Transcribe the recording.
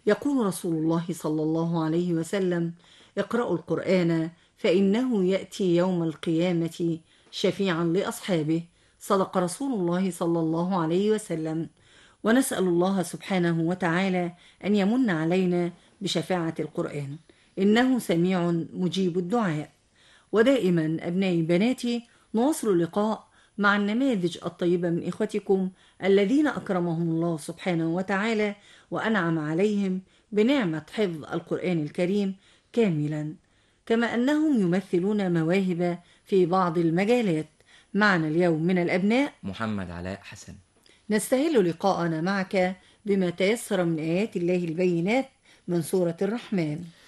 يقول رسول الله صلى الله عليه وسلم: اقرأوا القرآن فإنه يأتي يوم القيامة شفيعا لأصحابه. صدق رسول الله صلى الله عليه وسلم. ونسأل الله سبحانه وتعالى أن يمن علينا بشفاعة القرآن، إنه سميع مجيب الدعاء. ودائما أبنائي بناتي نواصل اللقاء مع النماذج الطيبة من إخوتكم الذين أكرمهم الله سبحانه وتعالى وأنعم عليهم بنعمة حفظ القرآن الكريم كاملا، كما أنهم يمثلون مواهب في بعض المجالات. معنا اليوم من الأبناء محمد علاء حسن. نستهل لقاءنا معك بما تيسر من آيات الله البينات من سورة الرحمن.